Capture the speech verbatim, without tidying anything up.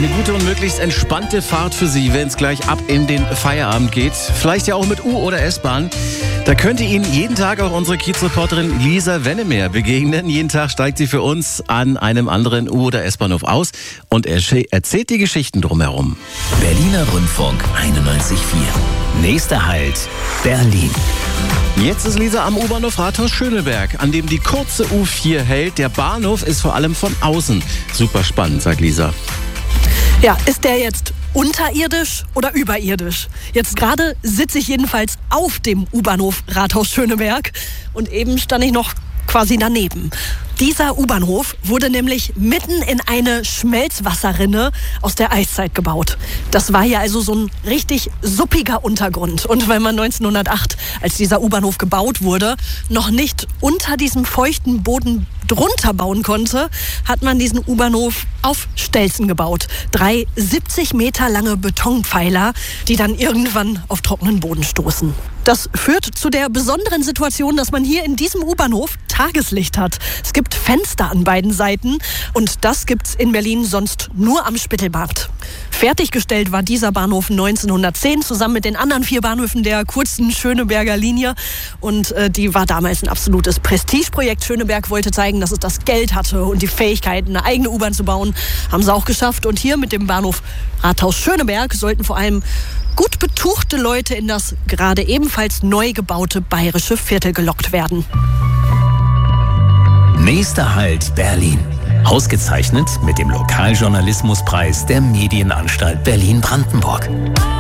Eine gute und möglichst entspannte Fahrt für Sie, wenn es gleich ab in den Feierabend geht. Vielleicht ja auch mit U- oder S-Bahn. Da könnte Ihnen jeden Tag auch unsere Kiezreporterin Lisa Wennemer begegnen. Jeden Tag steigt sie für uns an einem anderen U- oder S-Bahnhof aus und erzählt die Geschichten drumherum. Berliner Rundfunk einundneunzig Komma vier. Nächster Halt, Berlin. Jetzt ist Lisa am U-Bahnhof Rathaus-Schöneberg, an dem die kurze U vier hält. Der Bahnhof ist vor allem von außen super spannend, sagt Lisa. Ja, ist der jetzt unterirdisch oder überirdisch? Jetzt gerade sitze ich jedenfalls auf dem U-Bahnhof Rathaus-Schöneberg und eben stand ich noch quasi daneben. Dieser U-Bahnhof wurde nämlich mitten in eine Schmelzwasserrinne aus der Eiszeit gebaut. Das war ja also so ein richtig suppiger Untergrund. Und weil man neunzehnhundertacht, als dieser U-Bahnhof gebaut wurde, noch nicht unter diesem feuchten Boden drunter bauen konnte, hat man diesen U-Bahnhof auf Stelzen gebaut. Drei siebzig Meter lange Betonpfeiler, die dann irgendwann auf trockenen Boden stoßen. Das führt zu der besonderen Situation, dass man hier in diesem U-Bahnhof Tageslicht hat. Es gibt Fenster an beiden Seiten und das gibt's in Berlin sonst nur am Spittelmarkt. Fertiggestellt war dieser Bahnhof neunzehnhundertzehn zusammen mit den anderen vier Bahnhöfen der kurzen Schöneberger Linie und äh, die war damals ein absolutes Prestigeprojekt. Schöneberg wollte zeigen, dass es das Geld hatte und die Fähigkeit, eine eigene U-Bahn zu bauen. Haben sie auch geschafft und hier mit dem Bahnhof Rathaus-Schöneberg sollten vor allem gut betuchte Leute in das gerade ebenfalls neu gebaute bayerische Viertel gelockt werden. Nächster Halt, Berlin. Ausgezeichnet mit dem Lokaljournalismuspreis der Medienanstalt Berlin-Brandenburg.